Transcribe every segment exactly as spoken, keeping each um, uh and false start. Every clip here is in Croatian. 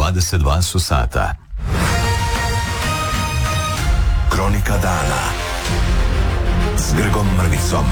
dvadeset dva su sata. Kronika dana s Grgom Mrvicom.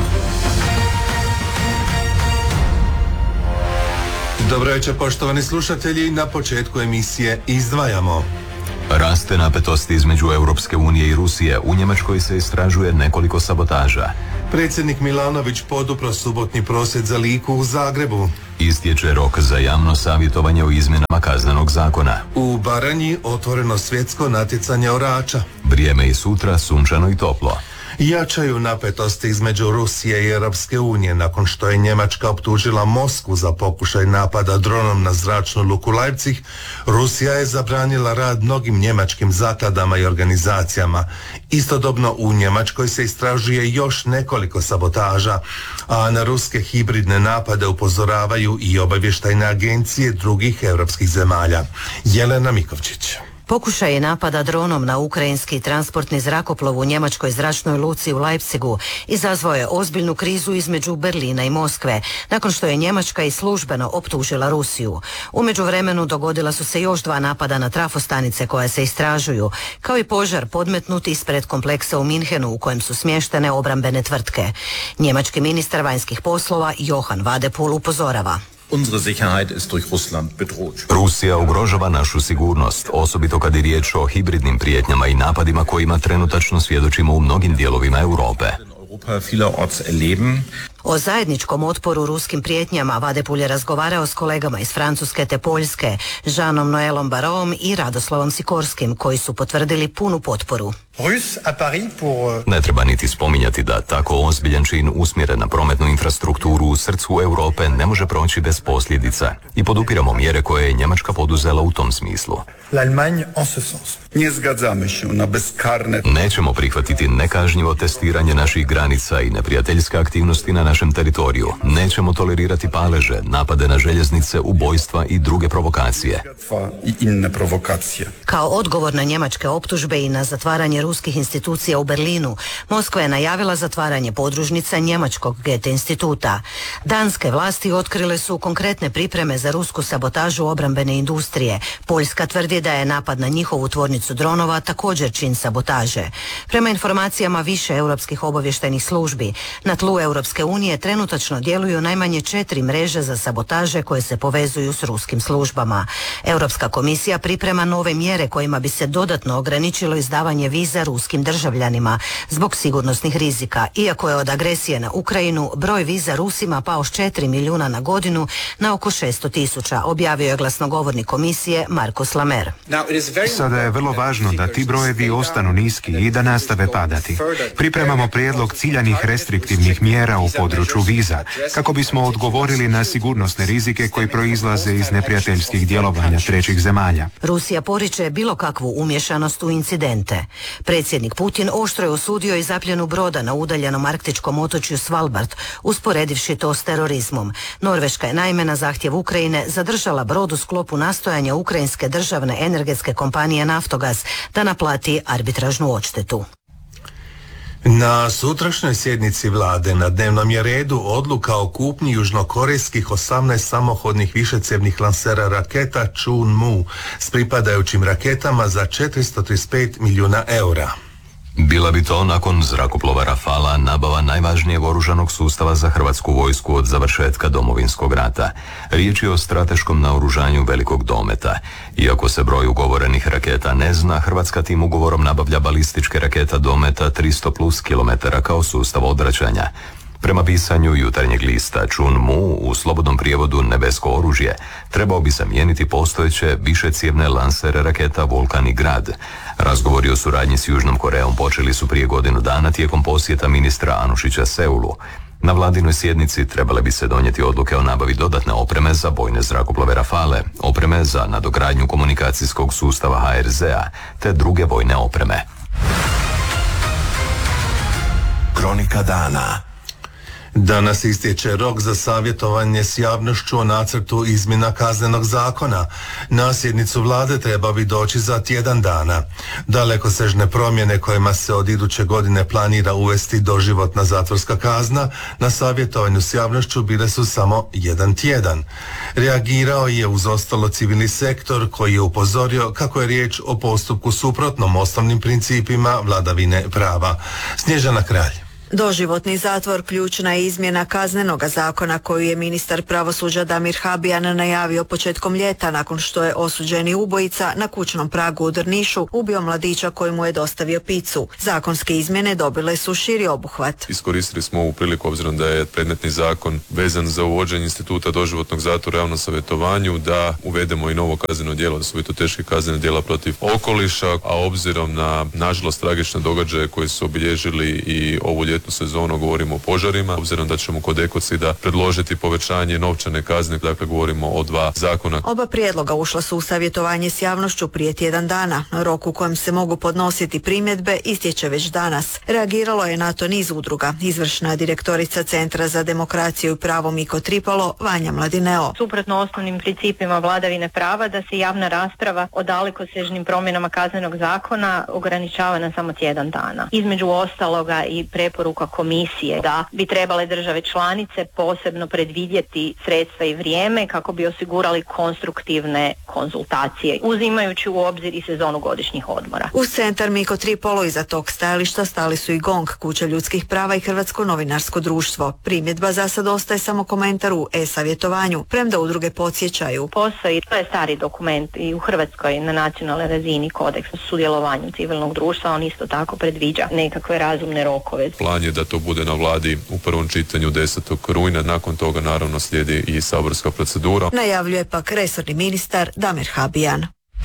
Dobro večer, poštovani slušatelji. Na početku emisije izdvajamo. Raste napetost između Europske unije i Rusije. U Njemačkoj se istražuje nekoliko sabotaža. Predsjednik Milanović podupro subotni prosvjed za Liku u Zagrebu. Istječe rok za javno savjetovanje o izmjenama kaznenog zakona. U Baranji otvoreno svjetsko natjecanje orača. Vrijeme i sutra sunčano i toplo. Jačaju napetosti između Rusije i Europske unije nakon što je Njemačka optužila Moskvu za pokušaj napada dronom na zračnu luku Leipzig. Rusija je zabranila rad mnogim njemačkim zakladama i organizacijama. Istodobno u Njemačkoj se istražuje još nekoliko sabotaža, a na ruske hibridne napade upozoravaju i obavještajne agencije drugih europskih zemalja. Jelena Mikovčić. Pokušaj je napada dronom na ukrajinski transportni zrakoplov u njemačkoj zračnoj luci u Leipzigu izazvao je ozbiljnu krizu između Berlina i Moskve, nakon što je Njemačka i službeno optužila Rusiju. U međuvremenu dogodila su se još dva napada na trafostanice koje se istražuju, kao i požar podmetnut ispred kompleksa u Minhenu u kojem su smještene obrambene tvrtke. Njemački ministar vanjskih poslova Johann Wadephul upozorava. Rusija ugrožava našu sigurnost, osobito kad je riječ o hibridnim prijetnjama i napadima kojima trenutačno svjedočimo u mnogim dijelovima Europe. O zajedničkom otporu ruskim prijetnjama Wadephul je razgovarao s kolegama iz Francuske te Poljske, Jeanom Noelom Barroom i Radoslavom Sikorskim, koji su potvrdili punu potporu. Ne treba niti spominjati da tako ozbiljan čin usmjeren na prometnu infrastrukturu u srcu Europe ne može proći bez posljedica i podupiramo mjere koje je Njemačka poduzela u tom smislu. Nećemo prihvatiti nekažnjivo testiranje naših granica i neprijateljske aktivnosti na našem teritoriju. Nećemo tolerirati paleže, napade na željeznice, ubojstva i druge provokacije. Kao odgovor na njemačke optužbe i na zatvaranje ruskih institucija u Berlinu, Moskva je najavila zatvaranje podružnica njemačkog Goethe instituta. Danske vlasti otkrile su konkretne pripreme za rusku sabotažu obrambene industrije. Poljska tvrdi da je napad na njihovu tvornicu dronova također čin sabotaže. Prema informacijama više europskih obavještajnih službi, na tlu Europske unije trenutačno djeluju najmanje četiri mreže za sabotaže koje se povezuju s ruskim službama. Europska komisija priprema nove mjere kojima bi se dodatno ograničilo izdavanje viza ruskim državljanima zbog sigurnosnih rizika, iako je od agresije na Ukrajinu broj viza Rusima pao s četiri milijuna na godinu na oko šesto tisuća, objavio je glasnogovornik komisije Markus Lamer. Sada je vrlo važno da ti brojevi ostanu niski i da nastave padati. Pripremamo prijedlog ciljanih restriktivnih mjera u području viza, kako bismo odgovorili na sigurnosne rizike koji proizlaze iz neprijateljskih djelovanja trećih zemalja. Rusija poriče bilo kakvu umješanost u incidente. Predsjednik Putin oštro je osudio i zapljenu broda na udaljenom arktičkom otočju Svalbard, usporedivši to s terorizmom. Norveška je naime na zahtjev Ukrajine zadržala brod u sklopu nastojanja ukrajinske državne energetske kompanije Naftogaz da naplati arbitražnu odštetu. Na sutrašnjoj sjednici vlade na dnevnom je redu odluka o kupnji južnokorejskih osamnaest samohodnih višecjevnih lansera raketa Chunmoo s pripadajućim raketama za četiristo trideset pet milijuna eura. Bila bi to nakon zrakoplova Rafala nabava najvažnijeg oružanog sustava za hrvatsku vojsku od završetka Domovinskog rata. Riječ je o strateškom naoružanju velikog dometa. Iako se broj ugovorenih raketa ne zna, Hrvatska tim ugovorom nabavlja balističke raketa dometa tristo plus kilometara kao sustav odvraćanja. Prema pisanju Jutarnjeg lista, Chunmoo, u slobodnom prijevodu nebesko oružje, trebao bi zamijeniti postojeće višecijevne lansere raketa Vulkan i Grad. Razgovori o suradnji s Južnom Korejom počeli su prije godinu dana tijekom posjeta ministra Anušića Seulu. Na vladinoj sjednici trebale bi se donijeti odluke o nabavi dodatne opreme za bojne zrakoplove Rafale, opreme za nadogradnju komunikacijskog sustava H R Z-a, te druge vojne opreme. Kronika dana. Danas istječe rok za savjetovanje s javnošću o nacrtu izmjena kaznenog zakona. Na sjednicu vlade treba bi doći za tjedan dana. Dalekosežne promjene kojima se od iduće godine planira uvesti doživotna zatvorska kazna na savjetovanju s javnošću bile su samo jedan tjedan. Reagirao je uz ostalo civilni sektor koji je upozorio kako je riječ o postupku suprotnom osnovnim principima vladavine prava. Snježana Kralj. Doživotni zatvor ključna je izmjena kaznenoga zakona koju je ministar pravosuđa Damir Habijan najavio početkom ljeta nakon što je osuđeni ubojica na kućnom pragu u Drnišu ubio mladića koji mu je dostavio picu. Zakonske izmjene dobile su širi obuhvat. Iskoristili smo ovu priliku obzirom da je predmetni zakon vezan za uvođenje instituta doživotnog zatvora u javnom savjetovanju da uvedemo i novo kazneno djelo, da su biti teške kaznene djela protiv okoliša, a obzirom na nažalost tragične događaje koji su obilježili i ovu ljetnu sezonu, govorimo o požarima, obzirom da ćemo kod ekocida predložiti povećanje novčane kazne, dakle govorimo o dva zakona. Oba prijedloga ušla su u savjetovanje s javnošću prije tjedan dana. Rok u kojem se mogu podnositi primjedbe istječe već danas. Reagiralo je na to niz udruga. Izvršna direktorica Centra za demokraciju i pravo Miko Tripalo, Vanja Mladineo. Suprotno osnovnim principima vladavine prava da se javna rasprava o dalekosežnim promjenama kaznenog zakona ograničava na samo tjedan dana. Između ostaloga i preporuka komisije da bi trebale države članice posebno predvidjeti sredstva i vrijeme kako bi osigurali konstruktivne konzultacije, uzimajući u obzir i sezonu godišnjih odmora. Uz centar Miko Tripolo iza tog stajališta stali su i GONG, Kuća ljudskih prava i Hrvatsko novinarsko društvo. Primjedba za sad ostaje samo komentar u e-savjetovanju, premda udruge podsjećaju. Postoji, to je stari dokument i u Hrvatskoj na nacionalnoj razini kodeks o sudjelovanju civilnog društva, on isto tako predviđa nekakve razumne rokove. Plan je da to bude na vladi u prvom čitanju desetog rujna, nakon toga naravno slijedi i saborska procedura. Najavljuje pak resorni ministar Damir Habijan.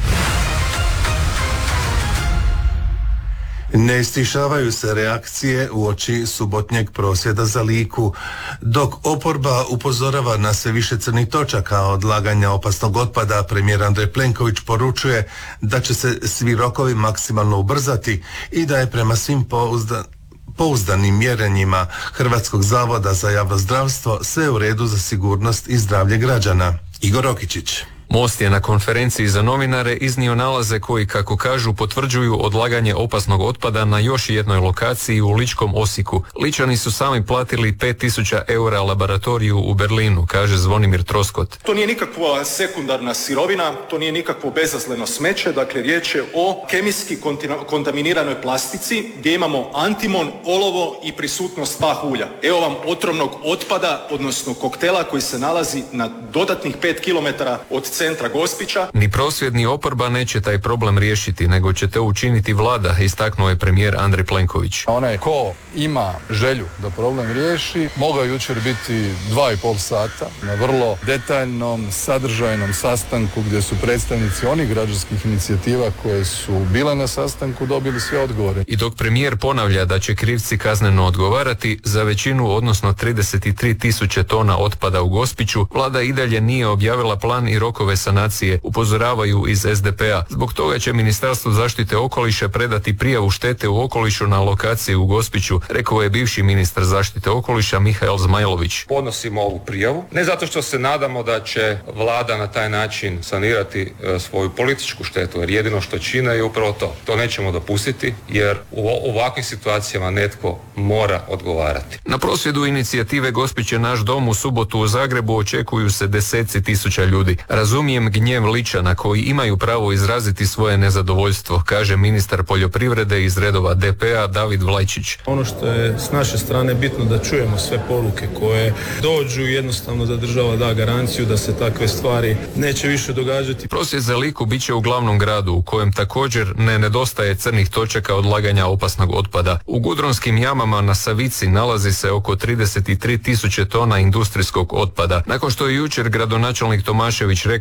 Ne stišavaju se reakcije uoči subotnjeg prosvjeda za Liku. Dok oporba upozorava na sve više crnih točaka odlaganja opasnog otpada, premijer Andrej Plenković poručuje da će se svi rokovi maksimalno ubrzati i da je prema svim pouzdanim pouzdanim mjerenjima Hrvatskog zavoda za javno zdravstvo sve u redu za sigurnost i zdravlje građana. Igor Okičić. Most je na konferenciji za novinare iznio nalaze koji, kako kažu, potvrđuju odlaganje opasnog otpada na još jednoj lokaciji u Ličkom Osijeku. Ličani su sami platili pet tisuća eura laboratoriju u Berlinu, kaže Zvonimir Troskot. To nije nikakva sekundarna sirovina, to nije nikakvo bezazleno smeće, dakle riječ je o kemijski kontaminiranoj plastici gdje imamo antimon, olovo i prisutnost pah ulja. Evo vam otrovnog otpada, odnosno koktela koji se nalazi na dodatnih pet kilometara od centra Gospića. Ni prosvjed ni oporba neće taj problem riješiti, nego će to učiniti vlada, istaknuo je premijer Andrej Plenković. Onaj ko ima želju da problem riješi, mogao jučer biti dva i pol sata na vrlo detaljnom, sadržajnom sastanku gdje su predstavnici onih građanskih inicijativa koje su bile na sastanku dobili sve odgovore. I dok premijer ponavlja da će krivci kazneno odgovarati za većinu, odnosno trideset tri tisuće tona otpada u Gospiću, vlada i dalje nije objavila plan i rokove sanacije, upozoravaju iz es de pe a. Zbog toga će Ministarstvo zaštite okoliša predati prijavu štete u okolišu na lokaciji u Gospiću, rekao je bivši ministar zaštite okoliša Mihael Zmajlović. Podnosimo ovu prijavu, ne zato što se nadamo da će vlada na taj način sanirati e, svoju političku štetu, jer jedino što čine je upravo to. To nećemo dopustiti, jer u ovakvim situacijama netko mora odgovarati. Na prosvjedu inicijative Gospić je naš dom u subotu u Zagrebu očekuju se deseci tisuća ljudi. Razumijem gnjev Ličana koji imaju pravo izraziti svoje nezadovoljstvo, kaže ministar poljoprivrede iz redova de pe a David Vlajčić. Ono što je s naše strane bitno da čujemo sve poruke koje dođu i jednostavno da država da garanciju da se takve stvari neće više događati. Prosvjed za Liku bit će u glavnom gradu u kojem također ne nedostaje crnih točaka odlaganja opasnog otpada. U Gudronskim jamama na Savici nalazi se oko trideset tri tisuće tona industrijskog otpada. Nakon što je jučer gradonačelnik Tomašević rekao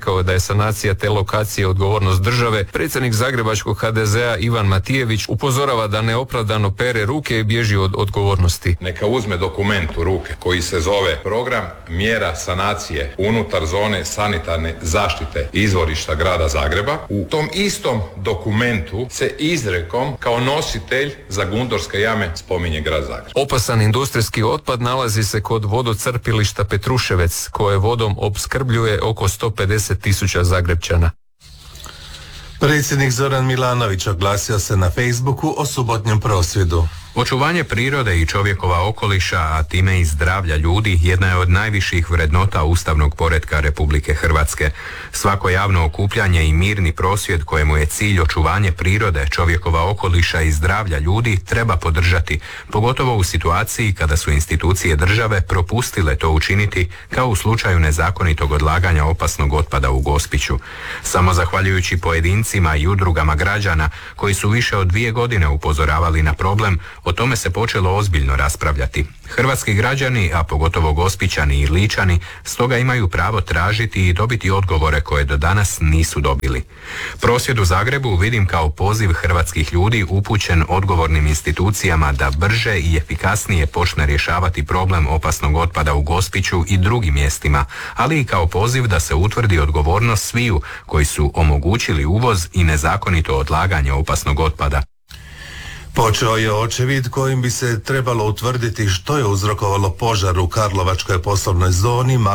rekao da je sanacija te lokacije odgovornost države, predsjednik zagrebačkog ha de zea Ivan Matijević upozorava da neopravdano pere ruke i bježi od odgovornosti. Neka uzme dokument u ruke koji se zove Program mjera sanacije unutar zone sanitarne zaštite izvorišta grada Zagreba. U tom istom dokumentu se izrekom kao nositelj Zagundorske jame spominje grad Zagreb. Opasan industrijski otpad nalazi se kod vodocrpilišta Petruševec, koje vodom opskrbljuje oko sto pedeset tisuća Zagrepčana. Predsjednik Zoran Milanović oglasio se na Facebooku o subotnjem prosvjedu. Očuvanje prirode i čovjekova okoliša, a time i zdravlja ljudi, jedna je od najviših vrednota ustavnog poretka Republike Hrvatske. Svako javno okupljanje i mirni prosvjed kojemu je cilj očuvanje prirode, čovjekova okoliša i zdravlja ljudi treba podržati, pogotovo u situaciji kada su institucije države propustile to učiniti, kao u slučaju nezakonitog odlaganja opasnog otpada u Gospiću. Samo zahvaljujući pojedincima i udrugama građana koji su više od dvije godine upozoravali na problem, o tome se počelo ozbiljno raspravljati. Hrvatski građani, a pogotovo Gospićani i Ličani, stoga imaju pravo tražiti i dobiti odgovore koje do danas nisu dobili. Prosvjed u Zagrebu vidim kao poziv hrvatskih ljudi upućen odgovornim institucijama da brže i efikasnije počne rješavati problem opasnog otpada u Gospiću i drugim mjestima, ali i kao poziv da se utvrdi odgovornost sviju koji su omogućili uvoz i nezakonito odlaganje opasnog otpada. Počeo je očevid kojim bi se trebalo utvrditi što je uzrokovalo požar u Karlovačkoj poslovnoj zoni